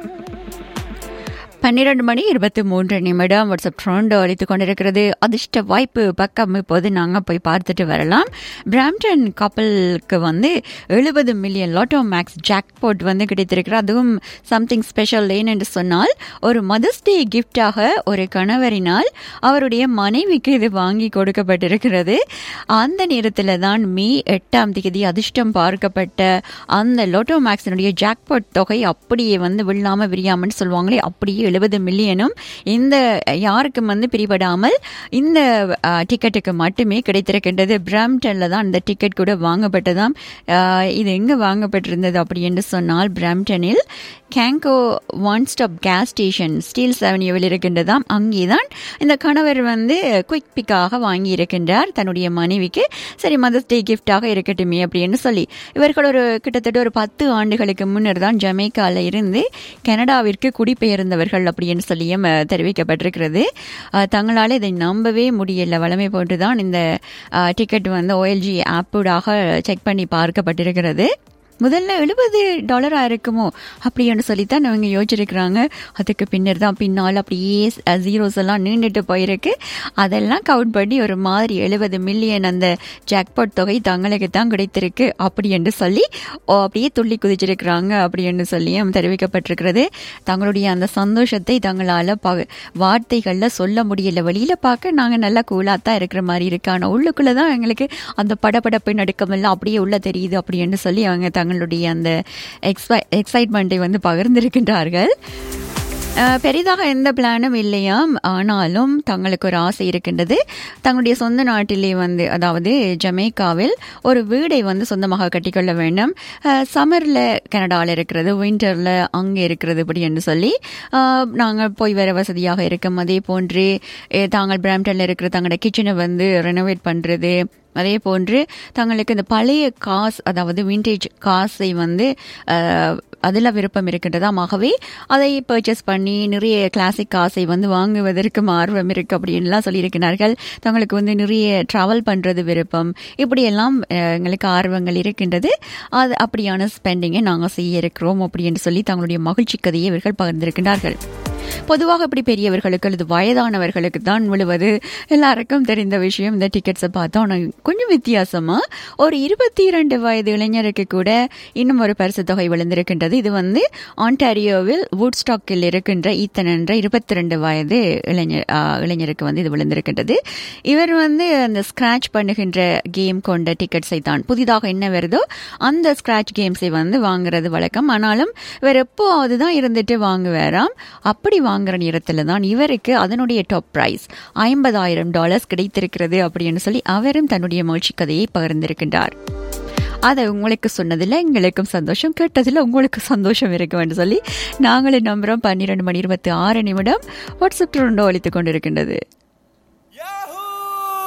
12:23 WhatsApp trend அளித்துக் கொண்டிருக்கிறது. அதிர்ஷ்ட வாய்ப்பு பக்கம் இப்போது நாங்கள் போய் பார்த்துட்டு வரலாம். பிராம்டன் கப்பலுக்கு 70 மில்லியன் லாட்டோ மேக்ஸ் ஜாக்பாட் கிடைத்திருக்கிறது. அதுவும் சம்திங் ஸ்பெஷல். ஏனென்று சொன்னால், ஒரு மதர்ஸ் டே கிஃப்டாக ஒரு கணவரினால் அவருடைய மனைவிக்கு இது வாங்கி கொடுக்கப்பட்டிருக்கிறது. அந்த நேரத்தில் தான் மே 8 அதிர்ஷ்டம் பார்க்கப்பட்ட அந்த லாட்டோ மேக்ஸினுடைய ஜாக்பாட் தொகை அப்படியே விழாம விரியாமன்னு சொல்லுவாங்களே, அப்படியே 70 மில்லியனும் இந்த யாருக்கும் பிரிபடாமல் இந்த டிக்கெட்டுக்கு மட்டுமே கிடைத்திருக்கின்றது. பிராம்டன்ல தான் இந்த டிக்கெட் கூட வாங்கப்பட்டதாம். இது எங்க வாங்கப்பட்டிருந்தது அப்படி என்று சொன்னால், பிராம்டனில் கேங்கோ one stop gas station Steeles அவென்யூவில் இருக்கின்றதாம். அங்கேதான் இந்த கணவர் குயிக் பிக்காக வாங்கி இருக்கின்றார் தன்னுடைய மனைவிக்கு. சரி, மதர்ஸ் டே கிஃப்டாக இருக்கட்டுமே அப்படின்னு சொல்லி இவர்கள் கிட்டத்தட்ட ஒரு 10 ஆண்டுகளுக்கு முன்னர் தான் ஜமைக்கால இருந்து கனடாவிற்கு குடிபெயர்ந்தவர்கள் அப்படின்னு சொல்லியும் தெரிவிக்கப்பட்டிருக்கிறது. தங்களால் இதை நம்பவே முடியல. வளமை போன்றுதான் இந்த டிக்கெட் OLG ஆப்பூடாக செக் பண்ணி பார்க்கப்பட்டிருக்கிறது. முதல்ல $70 இருக்குமோ அப்படின்னு சொல்லித்தான் அவங்க யோசிச்சிருக்கிறாங்க. அதுக்கு பின்னால் அப்படியே ஜீரோஸ் எல்லாம் நீண்டுட்டு போயிருக்கு. அதெல்லாம் கவுண்ட் பண்ணி ஒரு மாதிரி 70 மில்லியன் அந்த ஜாக்பாட் தொகை தங்களுக்கு தான் கிடைத்திருக்கு அப்படி என்று சொல்லி அப்படியே துள்ளி குதிச்சிருக்கிறாங்க அப்படி என்று சொல்லியும் தெரிவிக்கப்பட்டிருக்கிறது. தங்களுடைய அந்த சந்தோஷத்தை தங்களால் வார்த்தைகளில் சொல்ல முடியல. வெளியில் பார்க்க நாங்கள் நல்லா கூலாக தான் இருக்கிற மாதிரி இருக்கு, ஆனால் உள்ளுக்குள்ளே தான் எங்களுக்கு அந்த படபடப்பு நடுக்கமெல்லாம் அப்படியே உள்ள தெரியுது அப்படி என்று சொல்லி அவங்க தங்களுடைய அந்த எக்ஸைட்மெண்ட்டை பகிர்ந்திருக்கின்றார்கள். பெரிதாக எந்த பிளானும் இல்லையாம், ஆனாலும் தங்களுக்கு ஒரு ஆசை இருக்கின்றது. தங்களுடைய சொந்த நாட்டிலே அதாவது ஜமைக்காவில் ஒரு வீடை சொந்தமாக கட்டிக்கொள்ள வேண்டும். சம்மரில் கனடாவில் இருக்கிறது, விண்டரில் அங்கே இருக்கிறது இப்படி என்று சொல்லி நாங்கள் போய் வர வசதியாக இருக்கும். அதே போன்று தாங்கள் பிராம்டனில் இருக்கிற தங்களோட கிச்சனை ரெனோவேட் பண்ணுறது, அதே போன்று தங்களுக்கு இந்த பழைய காசு அதாவது விண்டேஜ் காசை அதில் விருப்பம் இருக்கின்றதாம். ஆகவே அதை பர்ச்சேஸ் பண்ணி நிறைய கிளாசிக் காசை வாங்குவதற்கும் ஆர்வம் இருக்கு அப்படின்லாம் சொல்லியிருக்கிறார்கள். தங்களுக்கு நிறைய ட்ராவல் பண்ணுறது விருப்பம், இப்படியெல்லாம் எங்களுக்கு ஆர்வங்கள் இருக்கின்றது. அது அப்படியான ஸ்பெண்டிங்கை நாங்கள் செய்ய இருக்கிறோம் அப்படின்னு சொல்லி தங்களுடைய மகிழ்ச்சி கதையை இவர்கள் பகிர்ந்திருக்கிறார்கள். பொதுவாக இப்படி பெரியவர்களுக்கு அல்லது வயதானவர்களுக்கு தான் விழுவது எல்லாருக்கும் தெரிந்த விஷயம். இந்த டிக்கெட்ஸை பார்த்தோம் கொஞ்சம் வித்தியாசமா ஒரு 22 வயது இளைஞருக்கு கூட இன்னும் ஒரு பரிசு தொகை விழுந்திருக்கின்றது. இது ஆன்டாரியோவில் வூட்ஸ்டாக்கில் இருக்கின்ற ஈத்தன் என்ற 22 வயது இளைஞருக்கு இது விழுந்திருக்கின்றது. இவர் அந்த ஸ்கிராச் பண்ணுகின்ற கேம் கொண்ட டிக்கெட்ஸை தான் புதிதாக என்ன வருதோ அந்த ஸ்கிராச் கேம்ஸை வாங்குறது வழக்கம். ஆனாலும் இவர் எப்போது தான் இருந்துட்டு வாங்குவாராம். அப்படி வாங்குற நேரத்தில் தான் இவருக்கு அதனுடைய டாப் பிரைஸ் $50,000 கிடைத்திருக்கிறது அப்படின்னு சொல்லி அவரும் தன்னுடைய மகிழ்ச்சி கதையை பகிர்ந்திருக்கின்றார். அதை உங்களுக்கு சொன்னதில் எங்களுக்கும் சந்தோஷம், கேட்டதில் உங்களுக்கு சந்தோஷம் இருக்கு என்று சொல்லி நாங்களும் நம்புறோம். 12:26 வாட்ஸ்அப் ட்ரெண்ட் ஒலித்துக் கொண்டிருக்கின்றது.